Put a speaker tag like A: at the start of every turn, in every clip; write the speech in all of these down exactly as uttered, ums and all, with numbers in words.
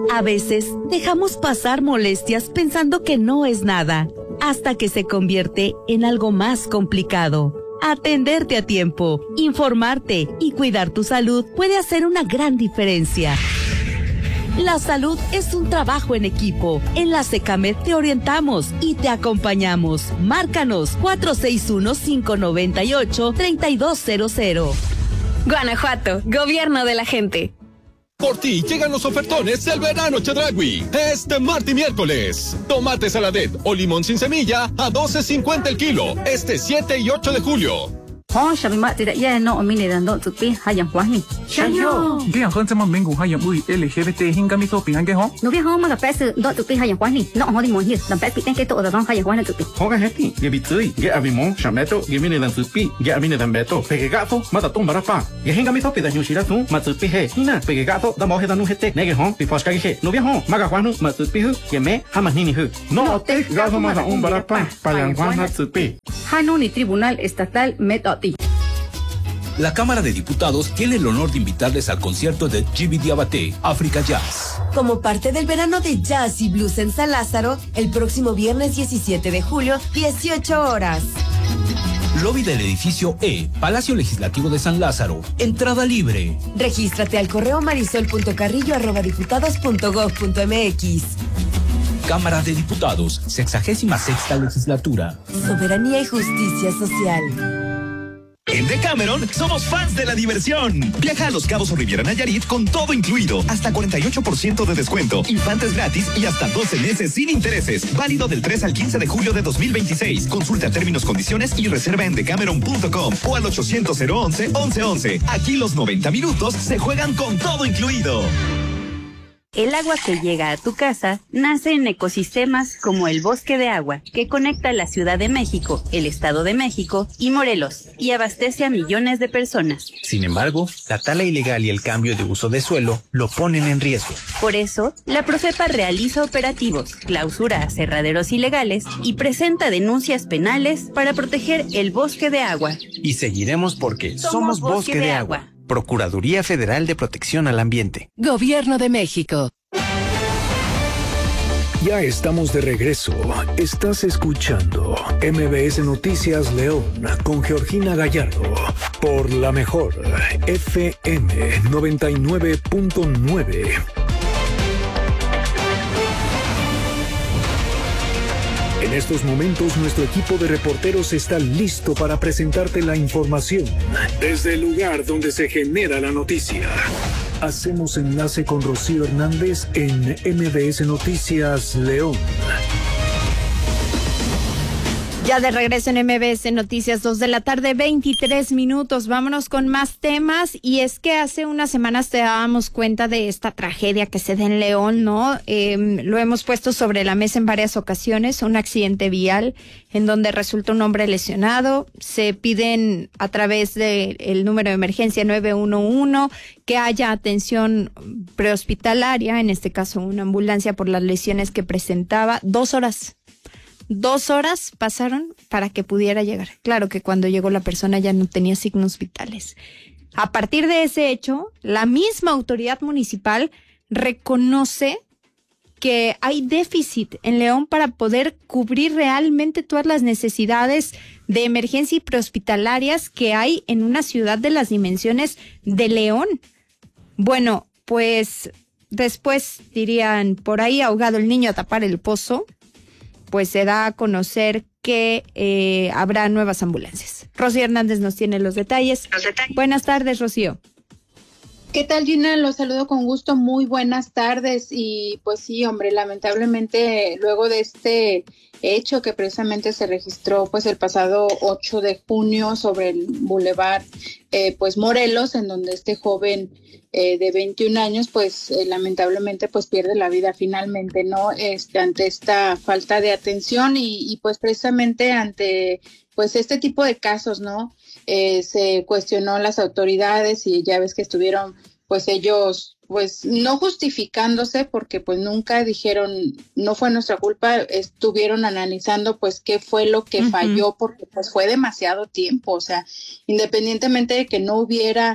A: A veces dejamos pasar molestias pensando que no es nada, hasta que se convierte en algo más complicado. Atenderte a tiempo, informarte y cuidar tu salud puede hacer una gran diferencia. La salud es un trabajo en equipo. En la SECAMED te orientamos y te acompañamos. Márcanos cuatro seis uno, cinco nueve ocho, tres dos cero cero.
B: Guanajuato, gobierno de la gente.
C: Por ti llegan los ofertones del verano Chedraui. Este martes y miércoles. Tomate saladet o limón sin semilla a doce cincuenta el kilo. Este siete y ocho de julio.
D: Ho Shabima tidak ya no omini dan dok tupi hayang wahni.
E: Shayo. Dia hon sama minggu hayang ui L G B T hingga mi topi hange ho.
D: No dia ho ma pes dok tupi hayang wahni. No ho di mo hi dan pes piten ke to da hayang wahni tupi.
F: Ho ga heti ge bitui ge abimo shameto ge mini dan tupi ge abini dan beto. Pege gato mata tum barapa. Ge hinga mi topi da yushira tu ma tupi he. Hina pege gato da mo he dan nu hete. Nege ho pi foska ge. No dia ho ma ga wahnu ma tupi hu ge me hama nini hu. No te gato ma da um barapa payang wahna tupi.
D: Hanuni Tribunal Estatal Metoti.
G: La Cámara de Diputados tiene el honor de invitarles al concierto de Djiby Diabaté, Africa Jazz.
H: Como parte del verano de jazz y blues en San Lázaro, el próximo viernes diecisiete de julio, dieciocho horas.
G: Lobby del edificio E, Palacio Legislativo de San Lázaro. Entrada libre.
H: Regístrate al correo marisol punto carrillo arroba diputados punto gob punto mx.
G: Cámara de Diputados, sexagésima sexta legislatura.
H: Soberanía y justicia social.
I: En Decameron somos fans de la diversión. Viaja a Los Cabos o Riviera Nayarit con todo incluido. Hasta cuarenta y ocho por ciento de descuento. Infantes gratis y hasta doce meses sin intereses. Válido del tres al quince de julio de dos mil veintiséis. Consulta términos, condiciones y reserva en decameron punto com o al ochocientos cero once once once. Aquí los noventa minutos se juegan con todo incluido.
J: El agua que llega a tu casa nace en ecosistemas como el Bosque de Agua, que conecta la Ciudad de México, el Estado de México y Morelos, y abastece a millones de personas.
K: Sin embargo, la tala ilegal y el cambio de uso de suelo lo ponen en riesgo.
J: Por eso, la Profepa realiza operativos, clausura aserraderos ilegales y presenta denuncias penales para proteger el Bosque de Agua.
K: Y seguiremos porque somos,
J: somos
K: Bosque,
J: Bosque
K: de,
J: de
K: Agua.
J: Agua.
K: Procuraduría Federal de Protección al Ambiente.
L: Gobierno de México.
M: Ya estamos de regreso. Estás escuchando M B S Noticias León con Georgina Gallardo por la mejor F M noventa y nueve punto nueve. En estos momentos, nuestro equipo de reporteros está listo para presentarte la información desde el lugar donde se genera la noticia. Hacemos enlace con Rocío Hernández en M B S Noticias León.
N: Ya de regreso en M B S Noticias, dos de la tarde, veintitrés minutos. Vámonos con más temas. Y es que hace unas semanas te dábamos cuenta de esta tragedia que se da en León, ¿no? Eh, lo hemos puesto sobre la mesa en varias ocasiones, un accidente vial en donde resulta un hombre lesionado. Se piden a través del número de emergencia nueve uno uno que haya atención prehospitalaria, en este caso una ambulancia por las lesiones que presentaba. Dos horas. Dos horas pasaron para que pudiera llegar. Claro que cuando llegó la persona ya no tenía signos vitales. A partir de ese hecho, la misma autoridad municipal reconoce que hay déficit en León para poder cubrir realmente todas las necesidades de emergencia y prehospitalarias que hay en una ciudad de las dimensiones de León. Bueno, pues después dirían por ahí ahogado el niño a tapar el pozo. Pues se da a conocer que eh, habrá nuevas ambulancias. Rocío Hernández nos tiene los detalles. los detalles. Buenas tardes, Rocío.
O: ¿Qué tal, Gina? Los saludo con gusto. Muy buenas tardes. Y pues sí, hombre, lamentablemente luego de este hecho que precisamente se registró pues el pasado ocho de junio sobre el Boulevard eh, pues Morelos, en donde este joven eh, de veintiún años pues eh, lamentablemente pues pierde la vida finalmente, ¿no? Este, ante esta falta de atención y, y pues precisamente ante pues este tipo de casos, ¿no? Eh, se cuestionó las autoridades y ya ves que estuvieron pues ellos pues no justificándose porque pues nunca dijeron no fue nuestra culpa, estuvieron analizando pues qué fue lo que uh-huh. falló porque pues fue demasiado tiempo, o sea, independientemente de que no hubiera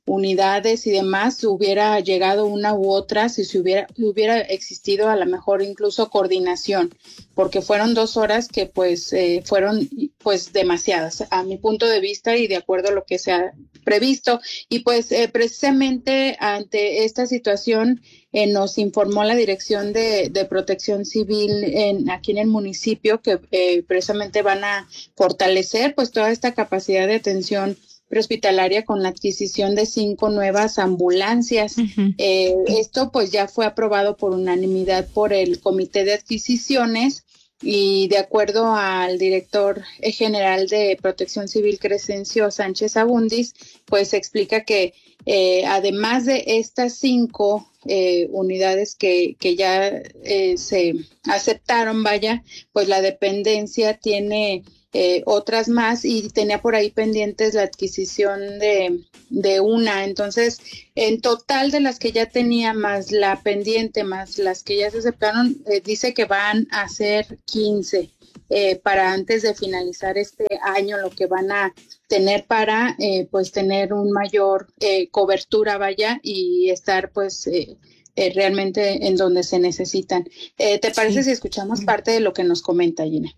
O: unidades y demás, hubiera llegado una u otra, si se hubiera, hubiera existido a lo mejor incluso coordinación, porque fueron dos horas que pues eh, fueron pues demasiadas a mi punto de vista y de acuerdo a lo que se ha previsto. Y pues eh, precisamente ante esta situación eh, nos informó la Dirección de, de Protección Civil en, aquí en el municipio que eh, precisamente van a fortalecer pues toda esta capacidad de atención prehospitalaria con la adquisición de cinco nuevas ambulancias. Uh-huh. Eh, esto pues ya fue aprobado por unanimidad por el Comité de Adquisiciones y de acuerdo al director general de Protección Civil, Crescencio Sánchez Abundis, pues explica que eh, además de estas cinco eh, unidades que, que ya eh, se aceptaron, vaya, pues la dependencia tiene Eh, otras más y tenía por ahí pendientes la adquisición de, de una. Entonces, en total de las que ya tenía más la pendiente, más las que ya se aceptaron, eh, dice que van a ser quince eh, para antes de finalizar este año, lo que van a tener para eh, pues tener un mayor eh, cobertura, vaya, y estar pues eh, eh, realmente en donde se necesitan. Eh, ¿Te parece sí. si escuchamos parte de lo que nos comenta Gina?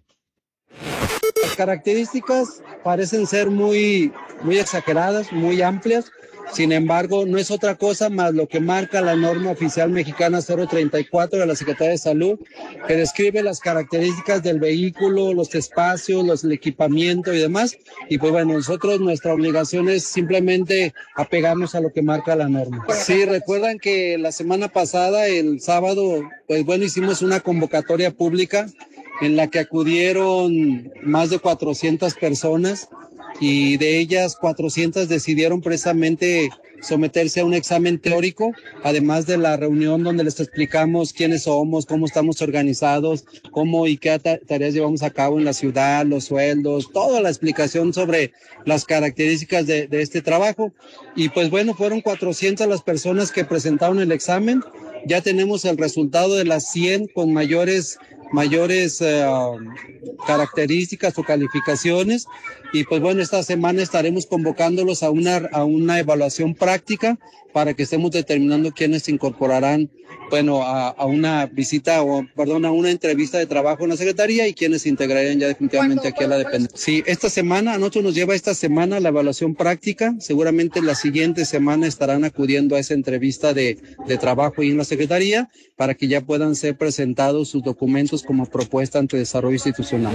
L: Las características parecen ser muy, muy exageradas, muy amplias. Sin embargo, no es otra cosa más lo que marca la norma oficial mexicana cero treinta y cuatro de la Secretaría de Salud, que describe las características del vehículo, los espacios, los, el equipamiento y demás. Y pues bueno, nosotros nuestra obligación es simplemente apegarnos a lo que marca la norma. Sí, recuerdan que la semana pasada, el sábado, pues bueno, hicimos una convocatoria pública en la que acudieron más de cuatrocientas personas y de ellas cuatrocientas decidieron precisamente someterse a un examen teórico, además de la reunión donde les explicamos quiénes somos, cómo estamos organizados, cómo y qué tareas llevamos a cabo en la ciudad, los sueldos, toda la explicación sobre las características de, de este trabajo. Y pues bueno, fueron cuatrocientas las personas que presentaron el examen. Ya tenemos el resultado de las cien con mayores mayores uh, características o calificaciones y pues bueno, esta semana estaremos convocándolos a una a una evaluación práctica para que estemos determinando quiénes se incorporarán, bueno, a, a una visita o, perdón, a una entrevista de trabajo en la Secretaría y quiénes se integrarían ya definitivamente aquí a la dependencia. Sí, esta semana, a nosotros nos lleva esta semana la evaluación práctica, seguramente la siguiente semana estarán acudiendo a esa entrevista de, de trabajo ahí en la Secretaría para que ya puedan ser presentados sus documentos como propuesta ante desarrollo institucional.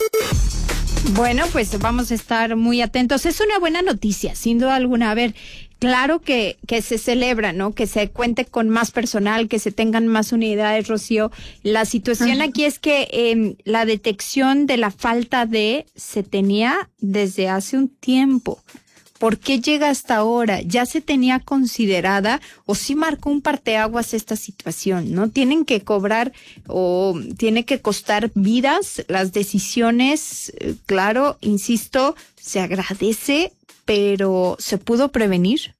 N: Bueno, pues vamos a estar muy atentos. Es una buena noticia, sin duda alguna. A ver, claro que, que se celebra, ¿no? Que se cuente con más personal, que se tengan más unidades, Rocío. La situación uh-huh. aquí es que eh, la detección de la falta de se tenía desde hace un tiempo. ¿Por qué llega hasta ahora? ¿Ya se tenía considerada o sí marcó un parteaguas esta situación? ¿No? Tienen que cobrar o tiene que costar vidas las decisiones. Claro, insisto, se agradece, pero ¿se pudo prevenir?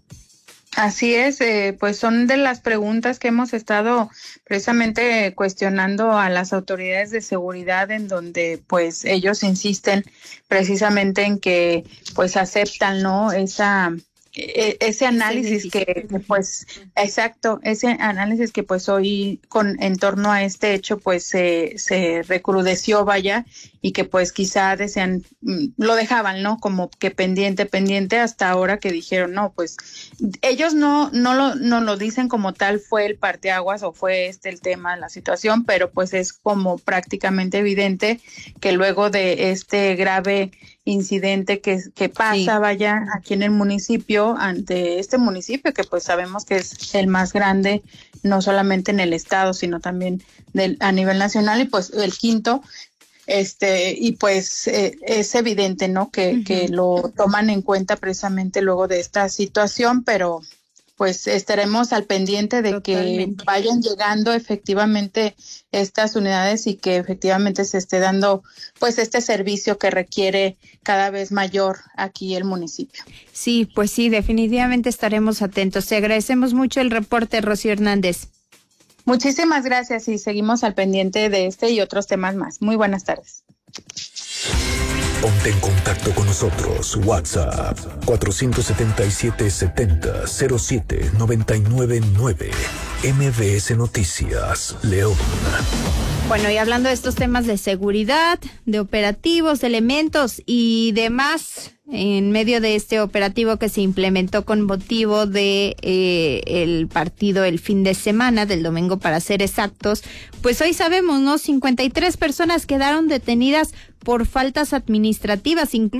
O: Así es, eh, pues son de las preguntas que hemos estado precisamente cuestionando a las autoridades de seguridad, en donde pues ellos insisten precisamente en que pues aceptan, ¿no? Esa ese análisis que, que pues exacto ese análisis que pues hoy con en torno a este hecho pues se se recrudeció, vaya, y que pues quizá desean lo dejaban, ¿no? Como que pendiente pendiente hasta ahora que dijeron no, pues ellos no no lo no lo dicen como tal fue el parteaguas o fue este el tema de la situación, pero pues es como prácticamente evidente que luego de este grave incidente que, que pasa, sí. vaya, aquí en el municipio, ante este municipio que pues sabemos que es el más grande, no solamente en el estado, sino también del, a nivel nacional, y pues el quinto, este, y pues eh, es evidente, ¿no? Que, uh-huh. que lo toman en cuenta precisamente luego de esta situación, pero pues estaremos al pendiente de Totalmente. que vayan llegando efectivamente estas unidades y que efectivamente se esté dando pues este servicio que requiere cada vez mayor aquí el municipio.
N: Sí, pues sí, definitivamente estaremos atentos. Te agradecemos mucho el reporte, Rocío Hernández.
O: Muchísimas gracias y seguimos al pendiente de este y otros temas más. Muy buenas tardes.
M: Ponte en contacto con nosotros. WhatsApp cuatro siete siete, setenta, cero siete, noventa y nueve nueve. M B S Noticias, León.
N: Bueno, y hablando de estos temas de seguridad, de operativos, de elementos y demás, en medio de este operativo que se implementó con motivo de eh, el partido el fin de semana, del domingo para ser exactos, pues hoy sabemos, ¿no? cincuenta y tres personas quedaron detenidas por faltas administrativas, incluso